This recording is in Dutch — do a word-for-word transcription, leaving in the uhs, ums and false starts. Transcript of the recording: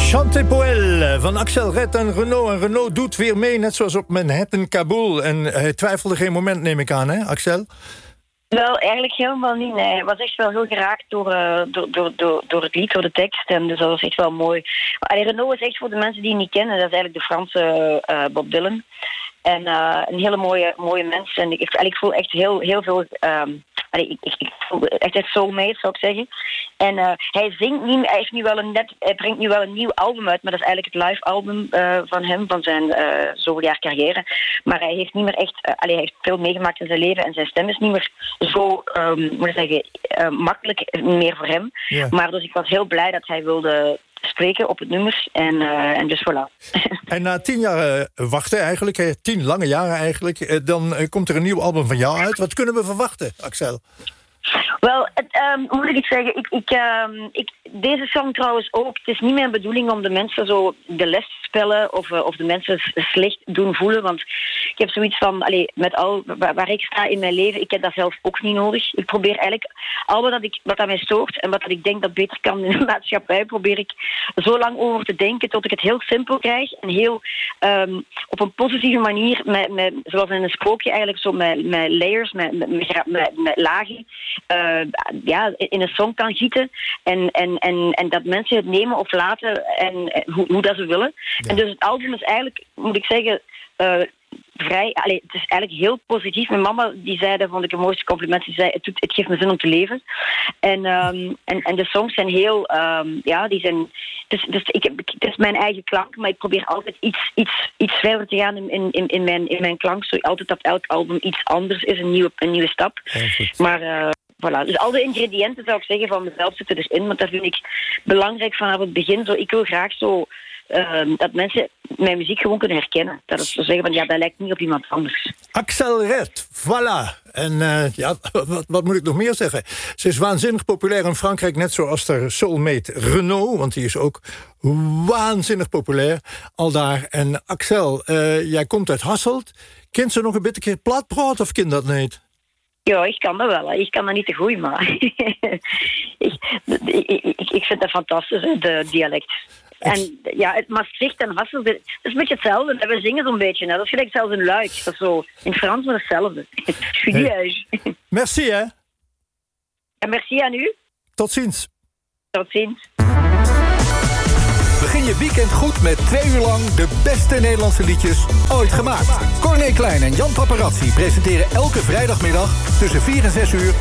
Chantez Poël van Axel Red en Renaud. En Renaud doet weer mee, net zoals op Manhattan Kabul. En hij twijfelde geen moment, neem ik aan, hè, Axel? Wel, eigenlijk helemaal niet. Nee. Hij was echt wel heel geraakt door, uh, door, door, door, door het lied, door de tekst. En dus dat was echt wel mooi. Allee, Renaud is echt, voor de mensen die hem niet kennen, dat is eigenlijk de Franse uh, Bob Dylan. En uh, een hele mooie, mooie mens. En ik, ik voel echt heel, heel veel... Um, allee, ik, ik, ik voel echt echt soulmate, zou ik zeggen. En uh, hij zingt niet, hij, heeft nu wel een net, hij brengt nu wel een nieuw album uit, maar dat is eigenlijk het live album uh, van hem, van zijn uh, zoveel jaar carrière. Maar hij heeft niet meer echt... Uh, allee, hij heeft veel meegemaakt in zijn leven en zijn stem is niet meer zo, um, moet ik zeggen, uh, makkelijk meer voor hem. Ja. Maar dus ik was heel blij dat hij wilde spreken op het nummer. En, uh, en dus voilà. En na tien jaar uh, wachten eigenlijk, hè, tien lange jaren eigenlijk, uh, dan uh, komt er een nieuw album van jou uit. Wat kunnen we verwachten, Axel? Wel, het, um, moet ik iets zeggen? Ik, ik, um, ik, deze song trouwens ook. Het is niet mijn bedoeling om de mensen zo de les te spellen of, uh, of de mensen slecht doen voelen. Want ik heb zoiets van, allee, met al waar, waar ik sta in mijn leven, ik heb dat zelf ook niet nodig. Ik probeer eigenlijk al wat, ik, wat aan mij stoort en wat ik denk dat beter kan in de maatschappij, probeer ik zo lang over te denken tot ik het heel simpel krijg en heel um, op een positieve manier, met, met, zoals in een sprookje eigenlijk, zo met, met layers, met, met, met, met, met lagen. Uh, ja, in een song kan gieten en, en, en, en dat mensen het nemen of laten en, en hoe, hoe dat ze willen. Ja. En dus het album is eigenlijk, moet ik zeggen, uh, vrij, allee, het is eigenlijk heel positief. Mijn mama, die zei, dat vond ik het mooiste compliment, die zei, het, doet, het geeft me zin om te leven. En, um, en, en de songs zijn heel, um, ja, die zijn, dus, dus ik heb, het is mijn eigen klank, maar ik probeer altijd iets, iets, iets verder te gaan in, in, in, mijn, in mijn klank, zo altijd dat elk album iets anders is, een nieuwe, een nieuwe stap. Maar uh, voilà, dus al de ingrediënten, zou ik zeggen, van mezelf zitten erin, want dat vind ik belangrijk vanaf het begin. Zo, ik wil graag zo uh, dat mensen mijn muziek gewoon kunnen herkennen. Dat is zo zeggen van, ja, dat lijkt niet op iemand anders. Axel Red, voilà. En uh, ja, wat, wat moet ik nog meer zeggen? Ze is waanzinnig populair in Frankrijk, net zoals haar soulmate Renaud, want die is ook waanzinnig populair al daar. En Axel, uh, jij komt uit Hasselt. Kent ze nog een beetje plat praten of kind dat niet? Ja, ik kan dat wel. Hè. Ik kan dat niet te goed, maar ik, ik, ik, ik vind dat fantastisch, hè, de dialect. En ja, het Maastricht en Hasselt, dat is een beetje hetzelfde. We zingen zo'n beetje. Hè. Dat is gelijk zelfs een luik. Dat is zo in Frans, maar hetzelfde. Hey. Merci, hè. En merci aan u. Tot ziens. Tot ziens. Begin je weekend goed met twee uur lang de beste Nederlandse liedjes ooit gemaakt. Corné Klein en Jan Paparazzi presenteren elke vrijdagmiddag tussen vier en zes uur